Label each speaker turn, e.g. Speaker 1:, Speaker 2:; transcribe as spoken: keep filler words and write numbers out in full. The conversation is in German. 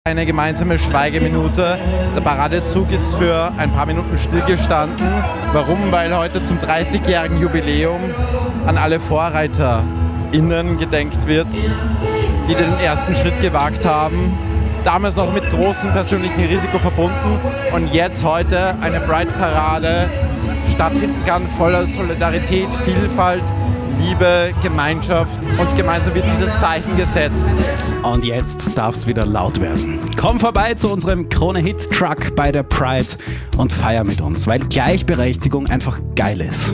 Speaker 1: Eine gemeinsame Schweigeminute. Der Paradezug ist für ein paar Minuten stillgestanden. Warum? Weil heute zum dreißigjährigen Jubiläum an alle VorreiterInnen gedenkt wird, die den ersten Schritt gewagt haben. Damals noch mit großem persönlichen Risiko verbunden und jetzt heute eine Pride-Parade stattfinden kann, voller Solidarität, Vielfalt, Liebe, Gemeinschaft und gemeinsam wird dieses Zeichen gesetzt.
Speaker 2: Und jetzt darf es wieder laut werden. Komm vorbei zu unserem Krone-Hit-Truck bei der Pride und feier mit uns, weil Gleichberechtigung einfach geil ist.